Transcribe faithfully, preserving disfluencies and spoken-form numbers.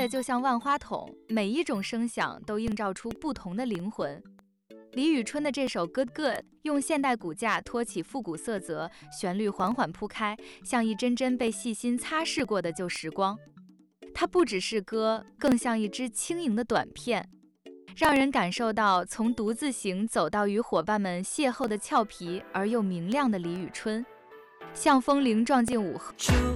乐就像万花筒，每一种声响都映照出不同的灵魂。李宇春的这首《Good Good》用现代骨架托起复古色泽，旋律缓缓铺开，像一帧帧被细心擦拭过的旧时光。它不只是歌，更像一支轻盈的短片，让人感受到从独自行走到与伙伴们邂逅的俏皮而又明亮的李宇春，像风铃撞进午后。 祝